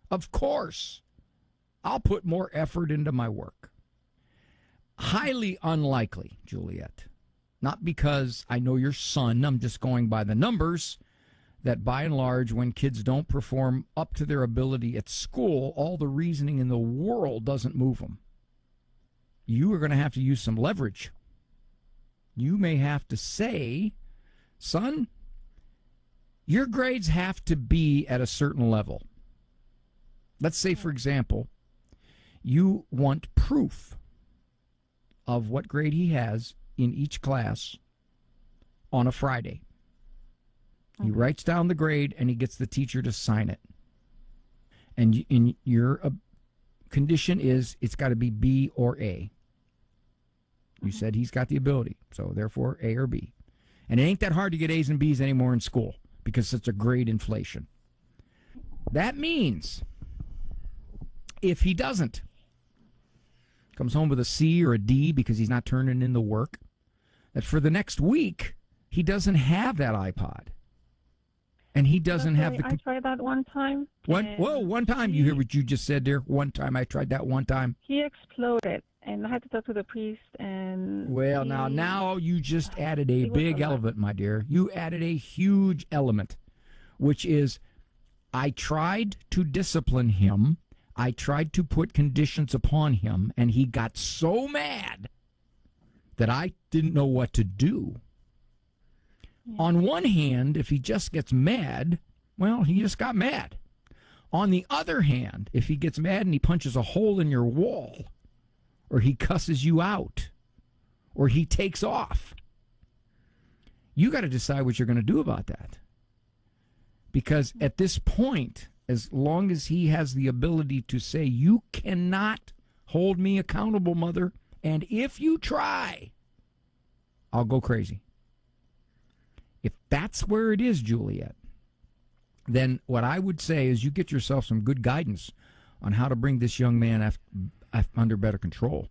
Of course, I'll put more effort into my work. Highly unlikely, Juliet. Not because I know your son, I'm just going by the numbers, that by and large, when kids don't perform up to their ability at school, all the reasoning in the world doesn't move them. You are going to have to use some leverage. You may have to say, son, your grades have to be at a certain level. Let's say, for example, you want proof of what grade he has in each class on a Friday. He writes down the grade and he gets the teacher to sign it. And in your condition is it's got to be B or A. You said he's got the ability, so therefore A or B. And it ain't that hard to get A's and B's anymore in school because it's a grade inflation. That means if he doesn't, comes home with a C or a D because he's not turning in the work, that for the next week, he doesn't have that iPod. And he doesn't have the... I tried that one time. One time. You hear what you just said there? One time. I tried that one time. He exploded, and I had to talk to the priest, and... Well, now you just added a big element, my dear. You added a huge element, which is I tried to discipline him. I tried to put conditions upon him, and he got so mad that I didn't know what to do. Yeah. On one hand, if he just gets mad, well, he just got mad. On the other hand, if he gets mad and he punches a hole in your wall, or he cusses you out, or he takes off, you got to decide what you're going to do about that. Because at this point, as long as he has the ability to say, you cannot hold me accountable, mother, and if you try, I'll go crazy. If that's where it is, Juliet, then what I would say is you get yourself some good guidance on how to bring this young man under better control.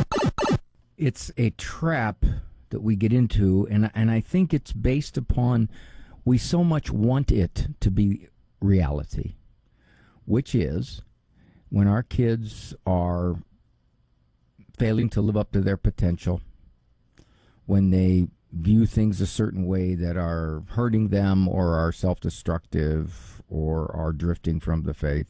It's a trap that we get into, and I think it's based upon we so much want it to be reality, which is when our kids are failing to live up to their potential, when they view things a certain way that are hurting them or are self-destructive or are drifting from the faith,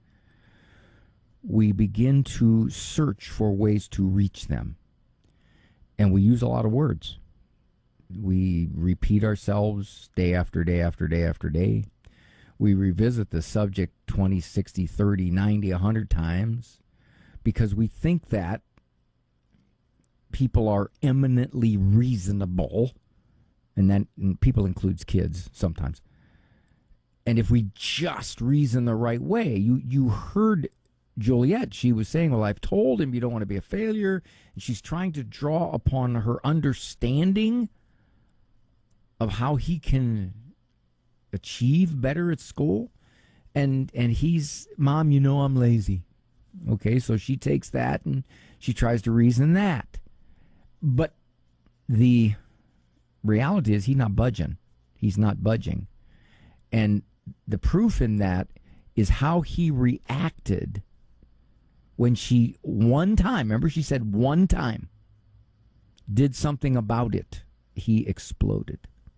we begin to search for ways to reach them. And we use a lot of words. We repeat ourselves day after day after day after day. We revisit the subject 20, 60, 30, 90, 100 times because we think that people are eminently reasonable, and that people includes kids sometimes. And if we just reason the right way, you heard Juliet, she was saying, well, I've told him you don't want to be a failure, and she's trying to draw upon her understanding of how he can achieve better at school. And he's, Mom, you know I'm lazy. Okay, so she takes that and she tries to reason that. But the reality is he's not budging. He's not budging. And the proof in that is how he reacted when she one time, remember she said one time, did something about it. He exploded.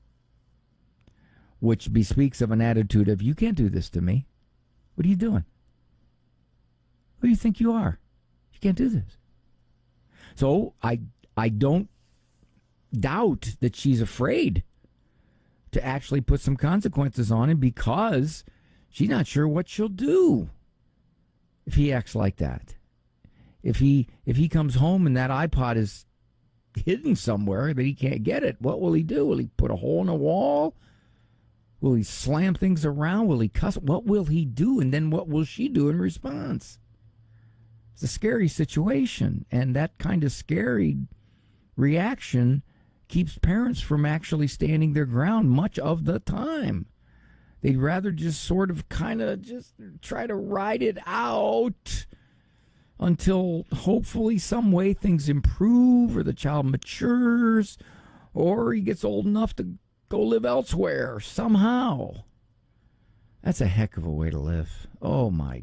Which bespeaks of an attitude of, you can't do this to me. What are you doing? Who do you think you are? You can't do this. So I don't doubt that she's afraid to actually put some consequences on him because she's not sure what she'll do if he acts like that. If he comes home and that iPod is hidden somewhere that he can't get it, what will he do? Will he put a hole in the wall? Will he slam things around? Will he cuss? What will he do? And then what will she do in response? It's a scary situation, and that kind of scary reaction keeps parents from actually standing their ground much of the time. They'd rather just sort of kind of just try to ride it out until hopefully some way things improve or the child matures or he gets old enough to go live elsewhere somehow. That's a heck of a way to live. Oh, my